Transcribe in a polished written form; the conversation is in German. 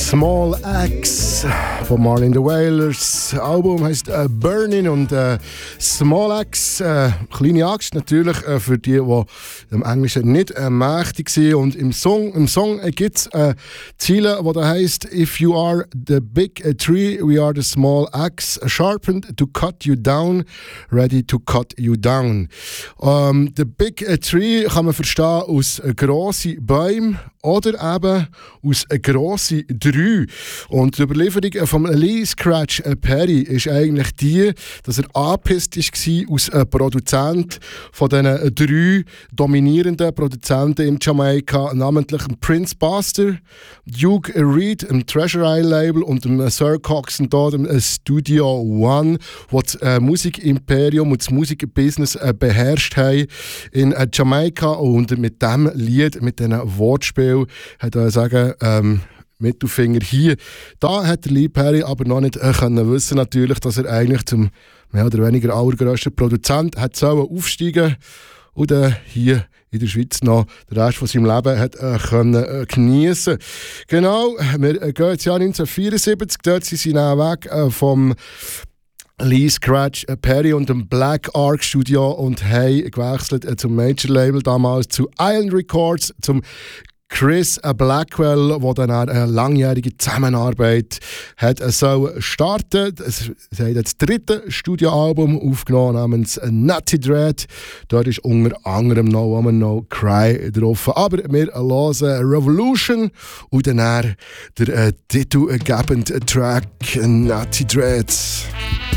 Small Axe von Marlin the Wailers. Das Album heisst Burning und Small Axe, kleine Axt natürlich für die im Englischen nicht mächtig sind. Und im Song gibt es Ziele, wo da heisst: If you are the big tree, we are the small axe, sharpened to cut you down, ready to cut you down. The big tree kann man verstehen aus grossen Bäumen oder eben aus grossen Drei. Und die Überlieferung von Lee Scratch Perry ist eigentlich die, dass er angepisst war als Produzent von diesen 3 dominierenden Produzenten in Jamaika, namentlich Prince Buster, Duke Reid, dem Treasure Isle Label und dem Sir Cox und da dem Studio One, das das Musikimperium und das Musikbusiness beherrscht haben in Jamaika. Und mit diesem Lied, mit diesen Wortspielen, hat er sagen, Mittelfinger hier. Da hat der Lee Perry aber noch nicht können wissen, natürlich, dass er eigentlich zum mehr oder weniger allergrößten Produzent hat sollen aufsteigen und hier in der Schweiz noch den Rest von seinem Leben hat können geniessen. Genau, wir gehen ins Jahr 1974, dort sind sie dann weg vom Lee Scratch Perry und dem Black Ark Studio und haben gewechselt zum Major Label, damals zu Island Records, zum Chris Blackwell, der dann eine langjährige Zusammenarbeit hat starten. Sie haben das 3. Studioalbum aufgenommen namens Natty Dread. Dort ist unter anderem No Woman No Cry drauf. Aber wir hören Revolution und dann der titelgebende Track Natty Dread.